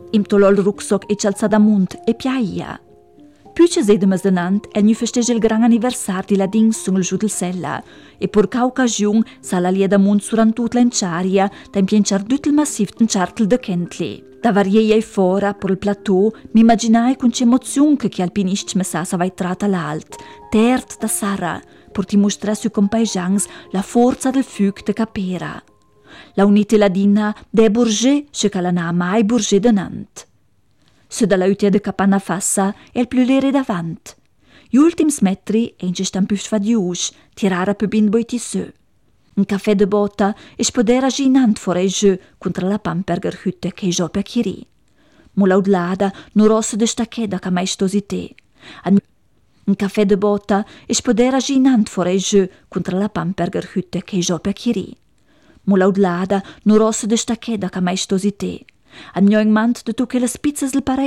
Im tolol rucksack e cialzada munt e piaia. Püce sedemas denant, nu festege il gran anniversar di Ladin sul giù del sella e por ca occasiun sala lia da munt surant tut l'enciaria da impiencar tut il massif d'enciartel de Kentli. Da variei fora por il plateau mi immaginai con c'emoziun che alpinists me sa vai trata l'alt, tert da Sara, por ti mostrar su compaesans la forza del fug de capera. La unite ladina de Bourget, ce che la n'a mai Bourget denant. Se dalla utia de Capanna Fassa è il più lere davant. Gli ultims metri e in gestan più sfadius, tirara più bin boitiseu. Un caffè de botta e spodera ginant fora il jeu contra la pamperger hütte che jo per chiri. Mulaudlada no rosso de stacheda ca maestosité. Un caffè de botta e spodera ginant fora il jeu contra la pamperger hütte che jo per chiri. Mulaudlada no rosso de stacheda ca maestosité. An mio in mant de tu che le spizzas del